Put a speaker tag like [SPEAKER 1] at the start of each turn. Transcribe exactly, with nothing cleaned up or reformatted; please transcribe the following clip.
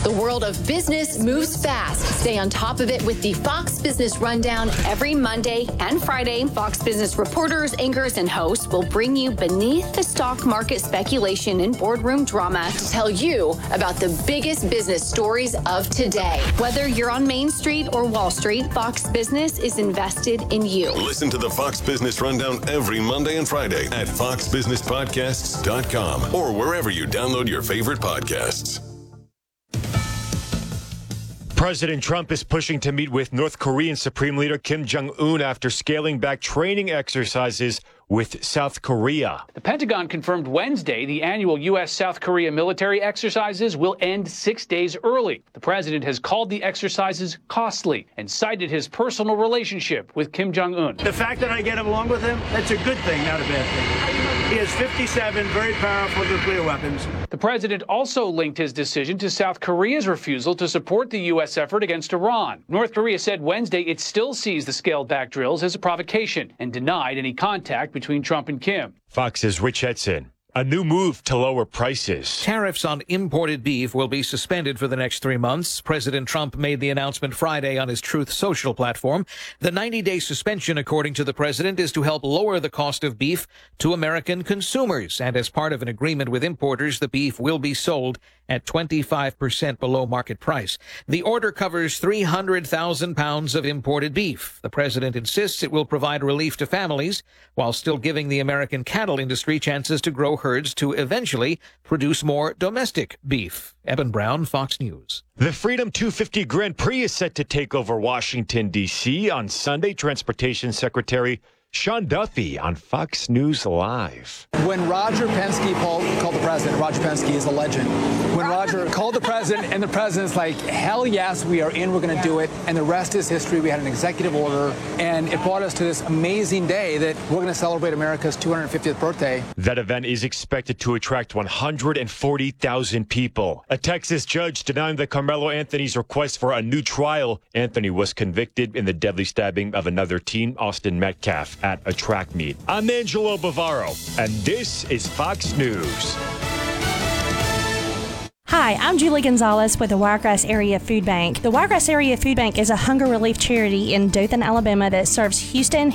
[SPEAKER 1] The world of business moves fast. Stay on top of it with the Fox Business Rundown. Every Monday and Friday, Fox Business reporters, anchors, and hosts will bring you beneath the stock market speculation and boardroom drama to tell you about the biggest business stories of today. Whether you're on Main Street or Wall Street, Fox Business is invested in you.
[SPEAKER 2] Listen to the Fox Business Rundown every Monday and Friday at fox business podcasts dot com or wherever you download your favorite podcasts.
[SPEAKER 3] President Trump is pushing to meet with North Korean Supreme Leader Kim Jong-un after scaling back training exercises with South Korea.
[SPEAKER 4] The Pentagon confirmed Wednesday the annual U S South Korea military exercises will end six days early. The president has called the exercises costly and cited his personal relationship with Kim Jong-un.
[SPEAKER 5] The fact that I get along with him, that's a good thing, not a bad thing. He has fifty-seven very powerful nuclear weapons.
[SPEAKER 4] The president also linked his decision to South Korea's refusal to support the U S effort against Iran. North Korea said Wednesday it still sees the scaled-back drills as a provocation and denied any contact between Trump and Kim.
[SPEAKER 3] Fox's Rich Edson. A new move to lower prices.
[SPEAKER 6] Tariffs on imported beef will be suspended for the next three months. President Trump made the announcement Friday on his Truth Social platform. The ninety-day suspension, according to the president, is to help lower the cost of beef to American consumers. And as part of an agreement with importers, the beef will be sold at twenty-five percent below market price. The order covers three hundred thousand pounds of imported beef. The president insists it will provide relief to families while still giving the American cattle industry chances to grow herds to eventually produce more domestic beef. Eben Brown, Fox News.
[SPEAKER 3] The Freedom two fifty Grand Prix is set to take over Washington, D C on Sunday. Transportation Secretary Sean Duffy on Fox News Live.
[SPEAKER 7] When Roger Penske called, called the president, Roger Penske is a legend. When Roger called the president and the president's like, hell yes, we are in, we're going to do it. And the rest is history. We had an executive order and it brought us to this amazing day that we're going to celebrate America's two hundred fiftieth birthday.
[SPEAKER 3] That event is expected to attract one hundred forty thousand people. A Texas judge denying the Carmelo Anthony's request for a new trial. Anthony was convicted in the deadly stabbing of another teen, Austin Metcalf, at a track meet. I'm Angelo Bavaro, and this is Fox News.
[SPEAKER 8] Hi, I'm Julie Gonzalez with the Wiregrass Area Food Bank. The Wiregrass Area Food Bank is a hunger relief charity in Dothan, Alabama that serves Houston,